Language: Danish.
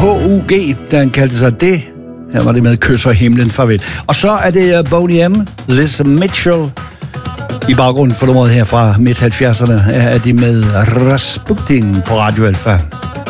HUG, den kaldte sig det. Her var det med Kysser himlen farvel. Og så er det Boney M, Liz Mitchell. I baggrunden for nummeret her fra midt-70'erne er de med Rasputin på Radio Alfa.